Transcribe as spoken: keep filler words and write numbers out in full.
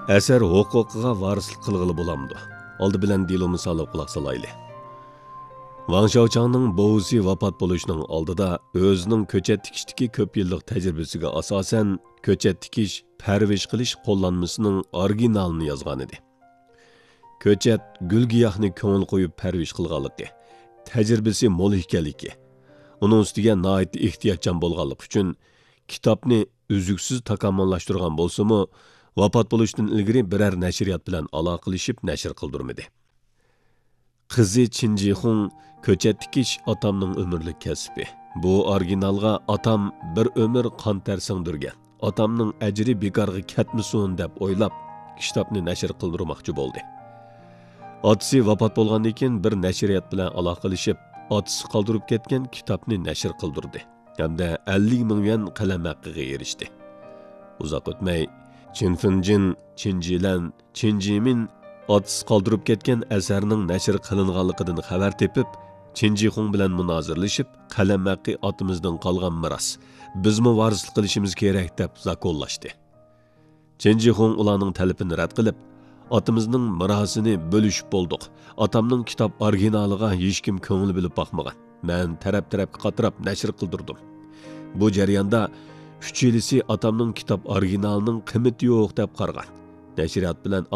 Əsər huquqiga varislik qilg'ili bo'lamdi. Oldi bilan dilo misoli quloq solayli. Wang Xiaochangning bo'g'isi vafot bo'lishining oldida o'zining ko'chat tikishdagi ko'p yillik tajribasiga asosan ko'chat tikish, parvish qilish qo'llanmasining originalini yozgan edi. Ko'chat gul-giyohni ko'ngil qo'yib parvish qilganligi, tajribasi mo'l ekanligi, uning ustiga nihoyat ehtiyotchan bo'lganligi uchun kitobni uzuksiz takomillashtirgan bo'lsa-mu, vafot bo'lishdan ilgari biror nashriyat bilan aloqalashib nashr qildirmadi. Qizi Qin Jixun ko'chat tikish otamning umrlik kasbi. Bu originalga otam bir umr qon ter singdirgan. Otamning ajri bekorga ketmasin deb o'ylab, kitobni nashr qildirmoqchi bo'ldi. Otasi vafot bo'lgandan keyin bir nashriyat bilan aloqalashib, otasi qoldirib ketgan kitobni nashr qildirdi. Hamda ellik ming yuan qalam haqqiga erishdi. Uzoq o'tmay Qin Finjin, Qin Jilan, Qin Jimin otasi qoldirib ketgan asarning nashr qilinganligidan xabar tepib, Qin Jixun bilan munozirlashib, qalam haqqi otimizdan qolgan miros, bizmi varislik qilishimiz kerak deb zakollashdi. Qin Jixun ularning talabini rad qilib, otimizning mirosini bo'lishib bo'ldik. Otamning kitob originaliga hech kim ko'ngil bilib boqmagan. Men taraf-tarafga qatirab nashr qildirdim. Bu jarayonda uch yilisi otamning kitob originalining qiymati yo'q deb qargan. Nashriyat bilan